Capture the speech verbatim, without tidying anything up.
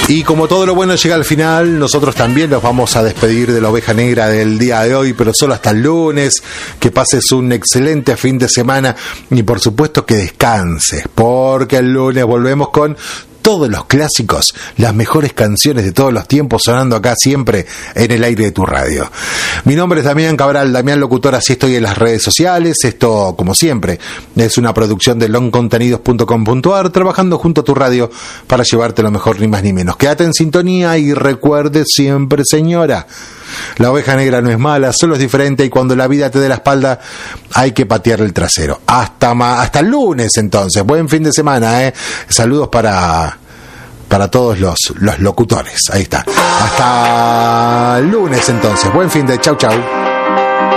Y como todo lo bueno llega al final, nosotros también nos vamos a despedir de la oveja negra del día de hoy, pero solo hasta el lunes. Que pases un excelente fin de semana y por supuesto que descanses, porque el lunes volvemos con todos los clásicos, las mejores canciones de todos los tiempos sonando acá siempre en el aire de tu radio. Mi nombre es Damián Cabral, Damián Locutor, así estoy en las redes sociales. Esto, como siempre, es una producción de long contenidos punto com punto a r, trabajando junto a tu radio para llevarte lo mejor, ni más ni menos. Quédate en sintonía y recuerde siempre, señora, la oveja negra no es mala, solo es diferente, y cuando la vida te dé la espalda hay que patearle el trasero. Hasta ma- hasta el lunes entonces. Buen fin de semana, ¿eh? Saludos para para todos los, los locutores. Ahí está. Hasta el lunes entonces. Buen fin de chau chau.